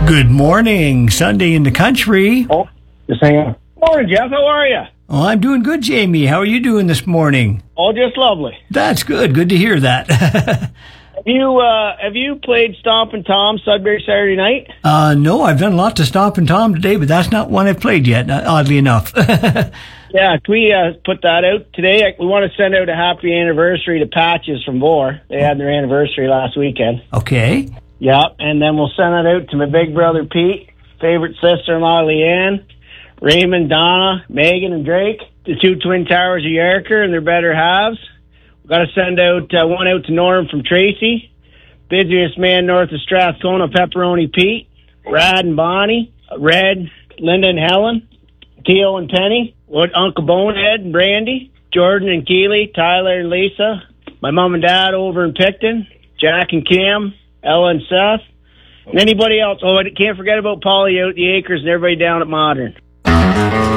Good morning. Sunday in the country. Oh, just hang on. Morning, Jeff. How are you? Oh, I'm doing good, Jamie. How are you doing this morning? Oh, just lovely. That's good. Good to hear that. Have you played Stompin' Tom Sudbury Saturday night? No, I've done lots of Stompin' Tom today, but that's not one I've played yet, oddly enough. Yeah, can we put that out today? We want to send out a happy anniversary to Patches from Vore. They had their anniversary last weekend. Okay. Yeah, and then we'll send it out to my big brother Pete, favorite sister-in-law Leanne, Raymond, Donna, Megan, and Drake, the two Twin Towers of Yarker and their better halves. We've got to send out one out to Norm from Tracy, busiest man north of Strathcona, Pepperoni Pete, Brad and Bonnie, Red, Linda and Helen, Theo and Penny, Uncle Bonehead and Brandy, Jordan and Keely, Tyler and Lisa, my mom and dad over in Picton, Jack and Cam, Ella and Seth, and anybody else. Oh, I can't forget about Polly out at the Acres and everybody down at Modern.